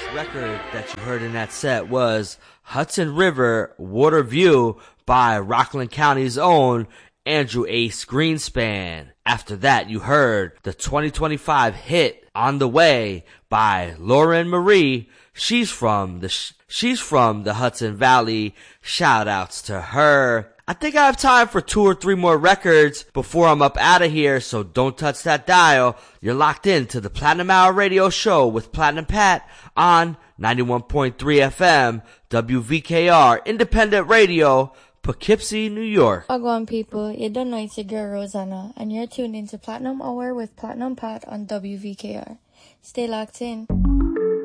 Record that you heard in that set was Hudson River Water View by Rockland County's own Andrew Ace Greenspan. After that, you heard the 2025 hit On the Way by Lauren Marie. She's from the Hudson Valley. Shout outs to her. I think I have time for 2 or 3 more records before I'm up out of here, so don't touch that dial. You're locked in to the Platinum Hour Radio Show with Platinum Pat on 91.3 FM, WVKR, Independent Radio, Poughkeepsie, New York. Wagwan people, you don't know it's your girl Rosanna, and you're tuned into Platinum Hour with Platinum Pat on WVKR. Stay locked in.